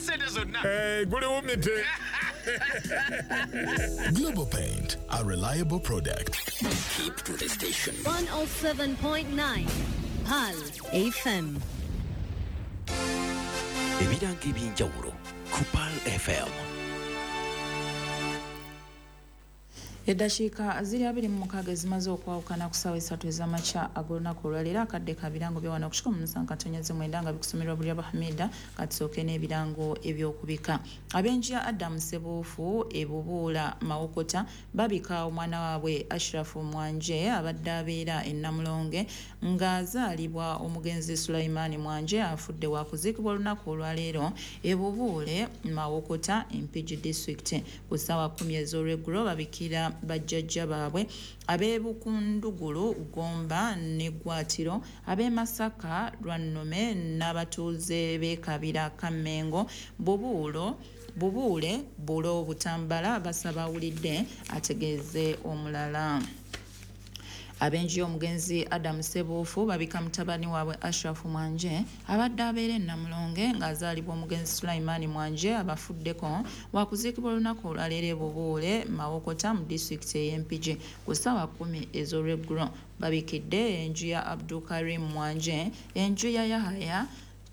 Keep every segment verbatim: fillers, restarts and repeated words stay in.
sente zonna. Eh, gule umite. Global Paint, a reliable product. Keep to the station. one oh seven point nine Pal F M. Ebirango eby'enjawulo ku Pal F M. Eddakiika ziri abiri mu mukaaga zimaze okwawukana ku ssaawa essatu ez'amakya ag'olunaku olwaleero akadde ka birango by'awano ku kikumi musanvu katonnyeze mwenda nga bikusomerwa buli Hamida katusooke n'ebirango ebyokubika. Ab'enju ya Adam Ssebuufu ebubuula Mawokota babika omwana waabwe Ashraf Mwanje abadde abeera e Namulonge ng'azaalibwa omugenzi Sulaiman Mwanje afudde wa kuziikibwa olunaku olwaleero ebubuule Mawokota Mpigi District ku ssaawa kkumi ez'olweggulo babikira bajjajja baabwe ab'Ebukundugulu Gomba ne Gwatiro ab'e Masaka Lwannome n'abatuuze b'e Kabira Kamengo Bubuulo Bubuule Bulo Butambala basaba awulidde ategeeze omulala. Ab'enju y'omugenzi Adam Ssebuufu babika mutabani waabwe Ashraf Mwanje abadde abeera e Namulonge ng'azaalibwa omugenzi Sulaiman Mwanje abafuddeko wakuziikibwa olunaku olwaleero e Bubuule Mawokota mu disitulikiti ey'e Mpigi ku ssaawa kkumi ez'olweggulo. Babikidde enju ya Abdul Karim Mwanje, enju ya Yahaya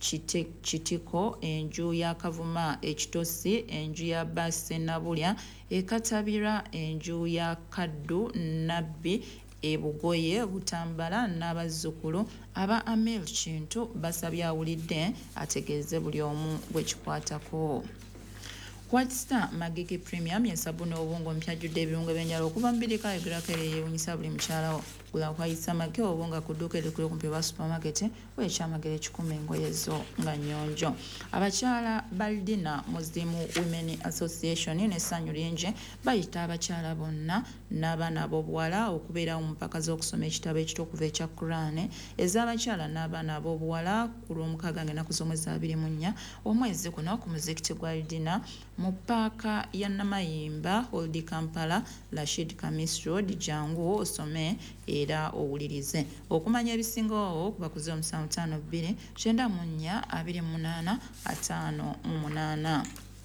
Kitiko, enju ya Kavuma Ekitosi, enju ya Basse Nabulya Ekatabira, enju ya Kaddu Nabbi Ebugoye Butambala n'abazzukulu aba Amel Kintu basabye awulidde ategeeze buli omu bwekikwatako. White Star Magiki Premium yensabuni obungo mpyajjudde ebirungo ebyenjala okuva mu birika ebirakere yeewunyisa buli mukyalawo. Gula White Star Magiki obunga ku dduuka erikuli okumpi wa supermarket weekyamagero ekikumi engoye zo nga nnyonjo. Abakyala Baldina Muslim Women Association n'essanyu lingi bayita abakyala bonna n'abaana ab'obuwala okubeerawo mu mpaka z'okusoma ekitabo ekito okuva ekya Qur'an ez'abakyala n'abaana ab'obuwala ku lw'omukaaga ng'ennaku z'omwezi abiri mu nnya omwezi guno ku muzikiti gwa Aldina mu paaka ya Namayimba Old Kampala Rashid Kamis Road jangu osome era owulirize. Okumanya ebisingawo kuba ku zero musanvu ttaano bbiri kyenda mu nnya abiri mu munaana ataano mu munaana.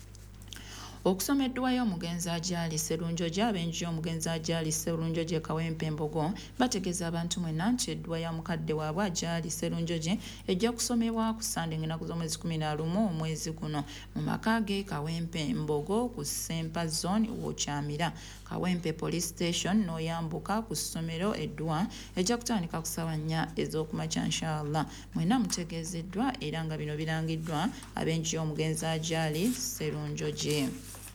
Okusomeddwayo omugenzi Ajali Sserunjoje ab'enju y'omugenzi Ajali Sserunjoje Kawempe Mbogo bategeeza abantu mwenna nti eddwa ya mukadde waabwe Ajali Sserunjoje ejja kusomebwa ku Sande ng'ennaku z'omwezi kkumi na lumu omwezi guno mu maka ge Kawempe Mbogo ku Sempa Zone Wokyamira. Kawempe Police Station n'oyambuka ku ssomero eddwa ejja kutandika ku ssaawa nnya ez'okumakya inshallah. Mwenna mutegeezeddwa era nga bino birangiddwa ab'enju y'omugenzi Ajali Sserunjoje.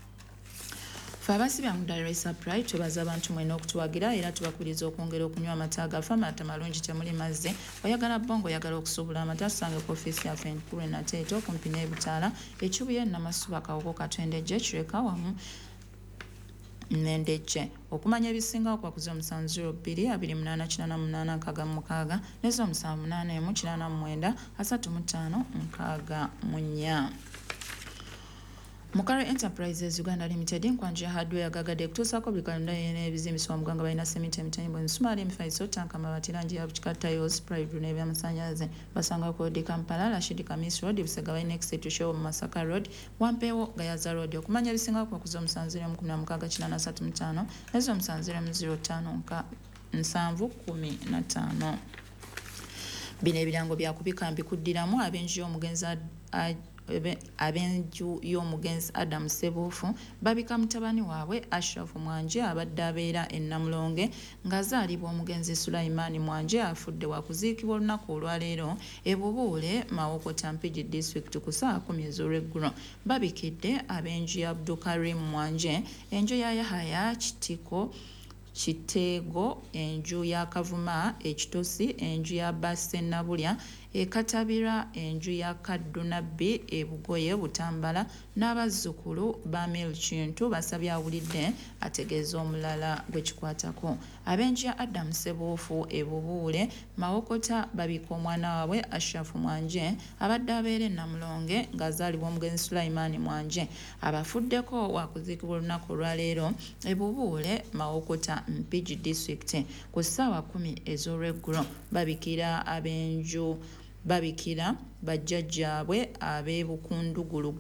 Fabasi bya Mudalira Supply twebaza abantu mwenna okutuwagira era tubakubiriza okwongera okunywa amata agafa amata malungi temuli mazzi. Oyagala bongo oyagala okusuubula amata tusange ku ofiisi yaffe enkulu e Nateto kumpi n'ebitaala ekibuye Namasuba Kawoko Katwendeje Kireka wamu Nendejje. Okumanya ebisingawo kwa kuzo musanvu zero bbiri abiri munaana kinaana munaana nkaaga mu mukaaga n'ezo musanvu munaana emu kinaana mu mwenda asatu mu ttaano nkaaga mu nnya. Mukaro Enterprises Uganda Limited nkwanje hardware yagagadde kutuusaako buli kalenda y'ebizimbisibwa mu ggwanga balina sementi emitenyi bw'emisumaali emifaliso tanka amabati langi ya bukika tiles pride n'ebyamasanyalaze basanga ku Road Kampala Rashid Kamis Road Busega balina exit show mu Masaka Road Wampeewo Gayaza Road. Okumanya ebisingawo kwa kuzo musanvu zero mu kumi na mukaaga kinaana asatu mu ttaano n'ezo musanvu zero mu zero ttaano nka nsanvu kkumi na ttaano. Bino ebirango byakubika mbikuddiramu ab'enju y'omugenzi ab'enju y'omugenzi Adam Ssebuufu babika mutabani waabwe Ashraf Mwanje abadde abeera e Namulonge ng'azaalibwa omugenzi Sulaiman Mwanje afudde wa kuziikibwa olunaku olwaleero e Bubuule Mawokota Mpigi District ku ssaawa kkumi ez'olweggulo. Babikidde ab'enju ya Abdul Karim Mwanje, enju ya Yahaya Kitiko Kiteego, enju ya Kavuma Ekitosi, enju ya Basse Nabulya Ekatabira, enju ya Kaddu Nabbi Ebugoye Butambala n'abazzukulu ba Mel Kintu basabye awulidde ategeeza omulala gwekikwatako. Ab'enju ya Adam Ssebuufu Ebubuule Mawokota babika omwana waabwe Ashraf Mwanje abadde abeera e Namulonge ng'azaalibwa omugenzi Sulaiman Mwanje abafuddeko wakuziikibwa olunaku olwaleero Ebubuule Mawokota Mpigi District ku ssaawa kkumi ez'olweggulo. Babikira ab'enju babikira bajjajjaabwe ab'Ebukundugulu